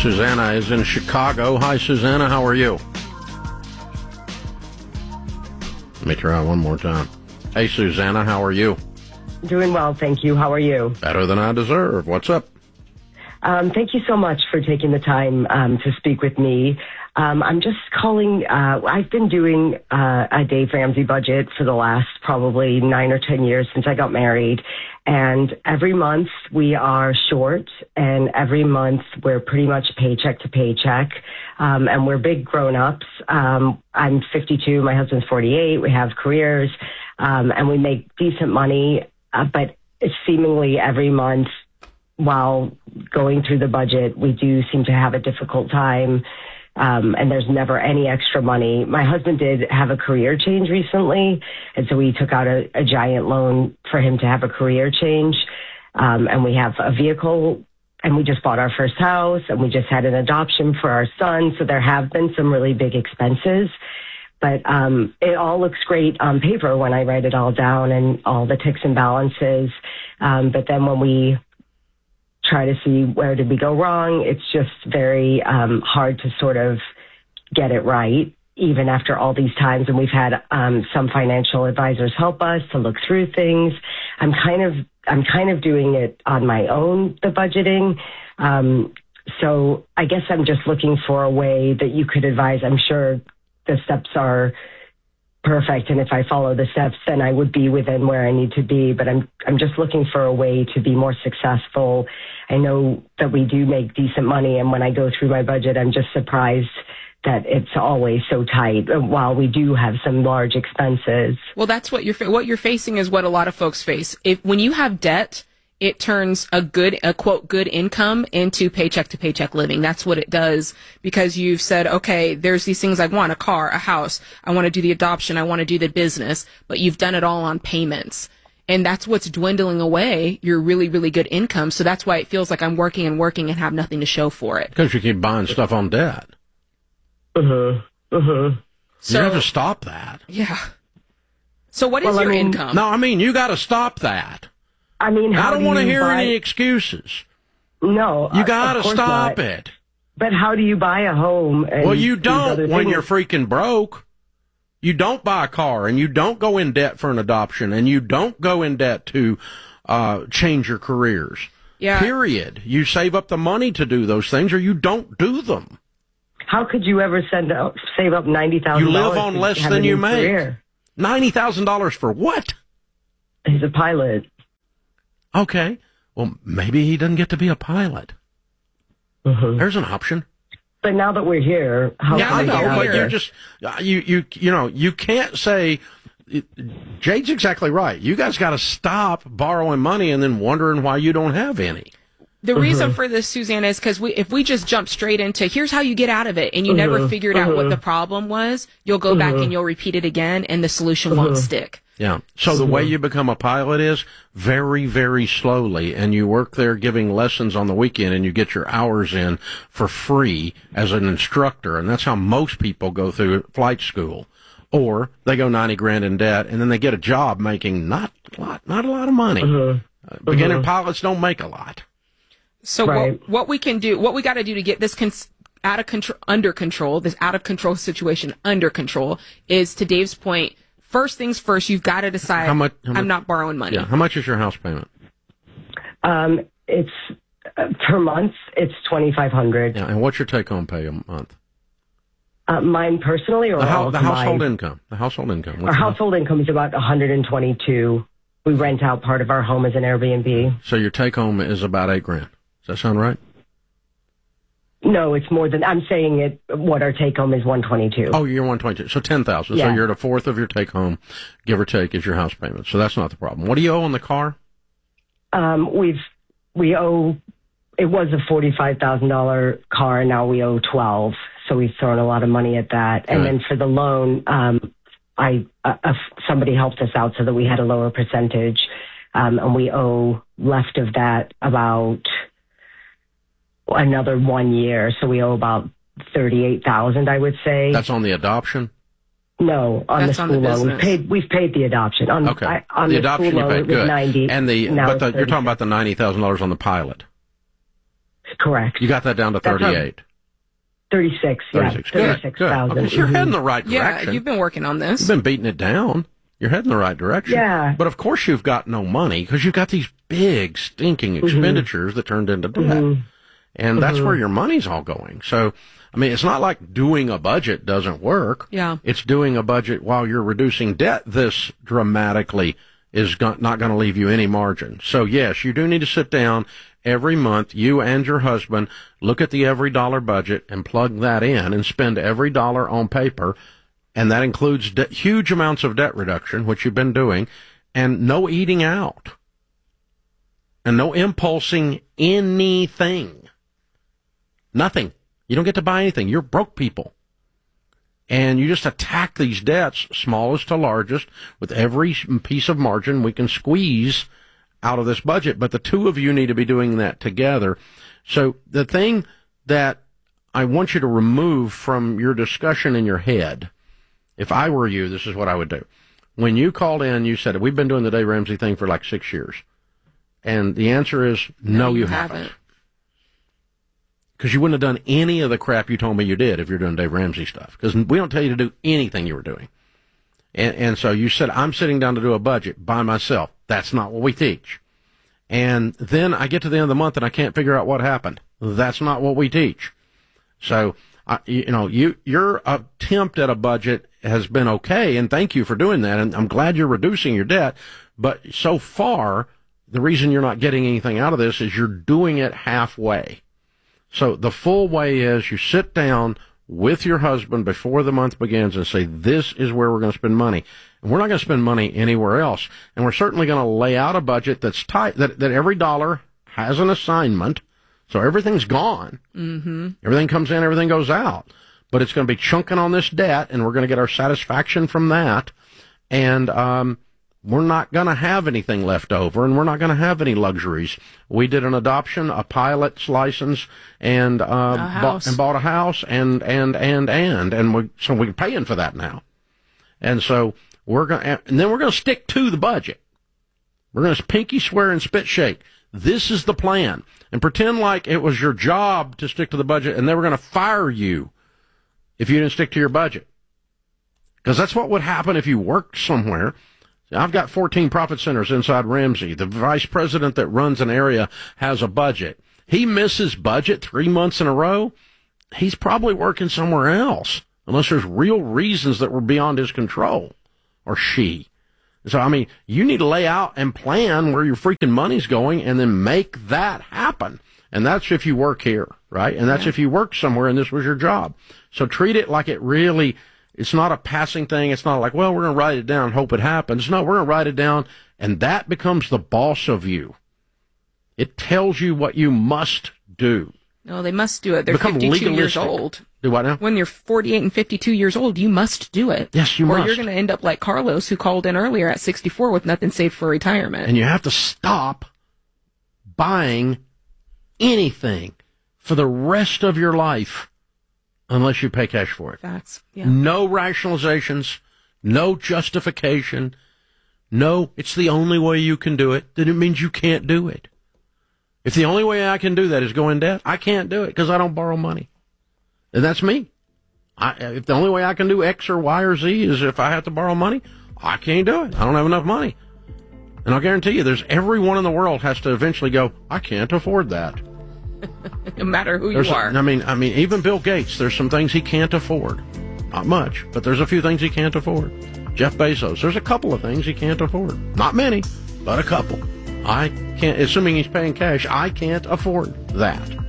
Susanna is in Chicago. Hi, Susanna. How are you? Let me try one more time. Hey, Susanna. How are you? Doing well, thank you. How are you? Better than I deserve. What's up? Thank you so much for taking the time to speak with me. I'm just calling. I've been doing a Dave Ramsey budget for the last probably 9 or 10 years since I got married. And every month we are short, and every month we're pretty much paycheck to paycheck. And we're big grown-ups. I'm 52, my husband's 48. We have careers, and we make decent money. But it's seemingly every month while going through the budget, we do seem to have a difficult time. And there's never any extra money. My husband did have a career change recently, and so we took out a giant loan for him to have a career change. And we have a vehicle, and we just bought our first house, and we just had an adoption for our son. So there have been some really big expenses. But it all looks great on paper when I write it all down and all the ticks and balances. But then when we try to see where did we go wrong, it's just very hard to sort of get it right, even after all these times. And we've had some financial advisors help us to look through things. I'm kind of doing it on my own, the budgeting. So I guess I'm just looking for a way that you could advise. I'm sure the steps are perfect, and if I follow the steps, then I would be within where I need to be. But I'm just looking for a way to be more successful. I know that we do make decent money, and when I go through my budget, I'm just surprised that it's always so tight while we do have some large expenses. Well, that's what you're facing is what a lot of folks face. When you have debt, it turns a quote, good income into paycheck to paycheck living. That's what it does, because you've said, okay, there's these things I want, a car, a house. I want to do the adoption. I want to do the business, but you've done it all on payments. And that's what's dwindling away your really, really good income. So that's why it feels like I'm working and have nothing to show for it. Because you keep buying stuff on debt. So you have to stop that. Yeah. So what is your income? No, I mean, you got to stop that. I mean, I don't want to hear any excuses. No. You got to stop it. But how do you buy a home? Well, you don't when you're freaking broke. You don't buy a car, and you don't go in debt for an adoption, and you don't go in debt to change your careers. Yeah. Period. You save up the money to do those things, or you don't do them. How could you ever save up $90,000? You live on less than you make. Career? $90,000 for what? He's a pilot. Okay. Well, maybe he doesn't get to be a pilot. There's an option. But now that we're here, how can I know, but here? you just you can't say. Jade's exactly right. You guys got to stop borrowing money and then wondering why you don't have any. The reason for this, Susanna, is because if we just jump straight into here's how you get out of it, and you never figured out what the problem was, you'll go back and you'll repeat it again, and the solution won't stick. Yeah. So the way you become a pilot is very, very slowly, and you work there giving lessons on the weekend, and you get your hours in for free as an instructor, and that's how most people go through flight school. Or they go 90 grand in debt, and then they get a job making not a lot of money. Beginning pilots don't make a lot. So what we can do, what we got to do to get this out of control, this out of control situation under control, is, to Dave's point, first things first, you've got to decide how much, I'm not borrowing money. Yeah. How much is your house payment? It's per month, it's $2,500. Yeah. And what's your take-home pay a month? Mine personally, or the household income? The household income. Our household income is about $122. We rent out part of our home as an Airbnb. So your take-home is about $8 grand. Does that sound right? No, it's more than, I'm saying it, what our take home is $122. Oh, you're $122. So $10,000. Yeah. So you're at a fourth of your take home, give or take, is your house payment. So that's not the problem. What do you owe on the car? We owe, it was a $45,000 car, and now we owe $12,000. So we've thrown a lot of money at that. And then for the loan, somebody helped us out so that we had a lower percentage. And we owe left of that about another 1 year. So we owe about $38,000, I would say. That's on the adoption? No, on the school loan. We've paid the adoption. On the adoption you paid, good. $90,000. And you're talking about the $90,000 on the pilot. correct. You got that down to 38. 36, yeah. 36,000. Okay, so you're heading the right direction. Yeah, you've been working on this. You've been beating it down. You're heading the right direction. Yeah. But of course you've got no money because you've got these big stinking expenditures that turned into debt. And that's where your money's all going. So, I mean, it's not like doing a budget doesn't work. Yeah. It's doing a budget while you're reducing debt this dramatically is not going to leave you any margin. So, yes, you do need to sit down every month, you and your husband, look at the every dollar budget and plug that in and spend every dollar on paper. And that includes huge amounts of debt reduction, which you've been doing, and no eating out and no impulsing anything. Nothing. You don't get to buy anything. You're broke people. And you just attack these debts, smallest to largest, with every piece of margin we can squeeze out of this budget. But the two of you need to be doing that together. So the thing that I want you to remove from your discussion in your head, if I were you, this is what I would do. When you called in, you said, we've been doing the Dave Ramsey thing for like 6 years. And the answer is, no, you haven't. Because you wouldn't have done any of the crap you told me you did if you're doing Dave Ramsey stuff. Because we don't tell you to do anything you were doing. And so you said, I'm sitting down to do a budget by myself. That's not what we teach. And then I get to the end of the month and I can't figure out what happened. That's not what we teach. So, your attempt at a budget has been okay, and thank you for doing that. And I'm glad you're reducing your debt. But so far, the reason you're not getting anything out of this is you're doing it halfway. So the full way is you sit down with your husband before the month begins and say, this is where we're going to spend money. And we're not going to spend money anywhere else. And we're certainly going to lay out a budget that's tight, that every dollar has an assignment. So everything's gone. Everything comes in, everything goes out. But it's going to be chunking on this debt, and we're going to get our satisfaction from that. And we're not going to have anything left over, and we're not going to have any luxuries. We did an adoption, a pilot's license, and bought a house, and so we're paying for that now. And so and then we're going to stick to the budget. We're going to pinky swear and spit shake. This is the plan, and pretend like it was your job to stick to the budget, and they were going to fire you if you didn't stick to your budget. Because that's what would happen if you worked somewhere. I've got 14 profit centers inside Ramsey. The vice president that runs an area has a budget. He misses budget 3 months in a row. He's probably working somewhere else, unless there's real reasons that were beyond his control, or she. So, I mean, you need to lay out and plan where your freaking money's going and then make that happen. And that's if you work here, right? And that's if you work somewhere and this was your job. So treat it like it really, it's not a passing thing. It's not like, well, we're going to write it down and hope it happens. No, we're going to write it down, and that becomes the boss of you. It tells you what you must do. No, they must do it. They're 52 years old. Do what now? When you're 48 and 52 years old, you must do it. Yes, you must. Or you're going to end up like Carlos, who called in earlier at 64 with nothing saved for retirement. And you have to stop buying anything for the rest of your life unless you pay cash for it. Facts. Yeah. No rationalizations, no justification. No, it's the only way you can do it. Then it means you can't do it. If the only way I can do that is go in debt, I can't do it because I don't borrow money. And that's me. If the only way I can do X or Y or Z is if I have to borrow money, I can't do it. I don't have enough money. And I'll guarantee you, there's everyone in the world has to eventually go, I can't afford that. No matter who you are. I mean, even Bill Gates, there's some things he can't afford. Not much, but there's a few things he can't afford. Jeff Bezos, there's a couple of things he can't afford. Not many, but a couple. I can't, assuming he's paying cash, I can't afford that.